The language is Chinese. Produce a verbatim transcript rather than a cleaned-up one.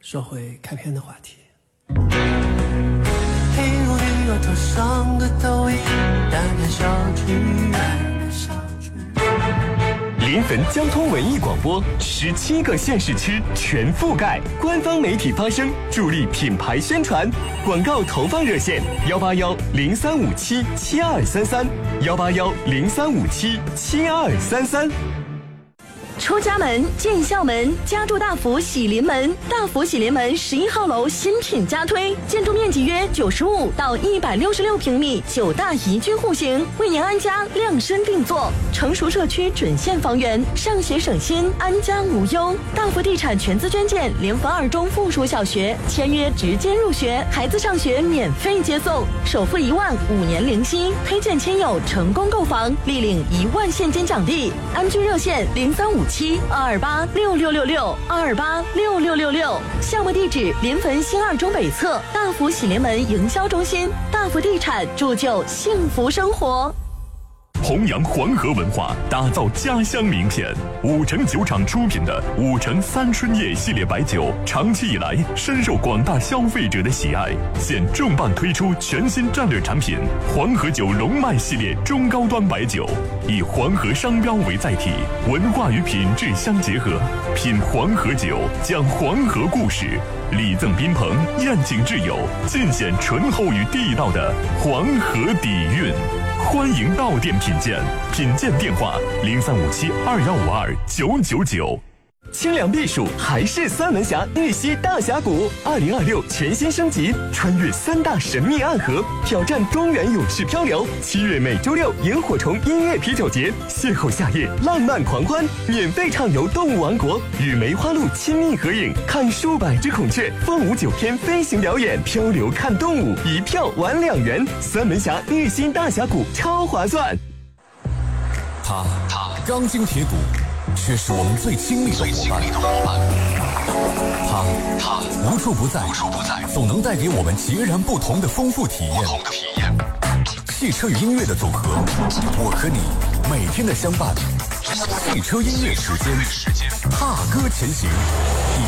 说回开篇的话题。 一如你额头上的抖音，淡淡小曲， 临汾交通文艺广播，十七个县市区全覆盖，官方媒体发声，助力品牌宣传。广告投放热线：幺八幺零三五七七二三三，幺八幺零三五七七二三三。 出家门进校门，家住大福喜临门。大福喜临门十一号楼新品加推，建筑面积约九十五到一百六十六平米，九大宜居户型，为您安家量身定做。成熟社区准现房源，上学省心，安家无忧。大福地产全资捐建临汾二中附属小学，签约直接入学，孩子上学免费接送，首付一万，五年零息。推荐亲友成功购房，立领一万现金奖励。安居热线零三五七二二八六六六六二二八六六六六，项目地址临汾新二中北侧大福喜临门营销中心。大福地产铸就幸福生活。 弘扬黄河文化，打造家乡名片。五城酒厂出品的五城三春叶系列白酒，长期以来深受广大消费者的喜爱。现重磅推出全新战略产品黄河酒龙脉系列中高端白酒，以黄河商标为载体，文化与品质相结合。品黄河酒，讲黄河故事，礼赠宾朋，宴请挚友，尽显醇厚与地道的黄河底蕴。欢迎到店品鉴，品鉴电话零三五七二幺五二九九九。 清凉避暑还是三门峡玉溪大峡谷，二零二六全新升级，穿越三大神秘暗河，挑战中原勇士漂流。七月每周六萤火虫音乐啤酒节，邂逅夏夜浪漫狂欢，免费畅游动物王国，与梅花鹿亲密合影，看数百只孔雀，凤舞九天飞行表演，漂流看动物，一票玩两元。三门峡玉溪大峡谷超划算。 他他钢筋铁骨，却是我们最亲密的伙伴。他他无处不在，总能带给我们截然不同的丰富体验。汽车与音乐的组合，我和你每天的相伴。汽车音乐时间，踏歌前行。